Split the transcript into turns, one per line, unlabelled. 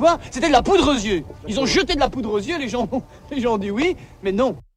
vois, c'était de la poudre aux yeux. Ils ont jeté de la poudre aux yeux, les gens ont dit oui, mais non.